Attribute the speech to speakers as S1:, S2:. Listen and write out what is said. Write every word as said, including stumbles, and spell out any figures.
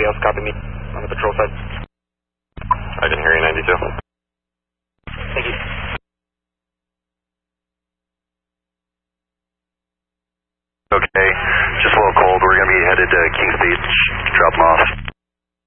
S1: Anybody else copy me on the patrol side?
S2: I can hear you, ninety-two.
S1: Thank you.
S2: Okay, just a little cold. We're going to be headed to Kings Beach. Drop them off.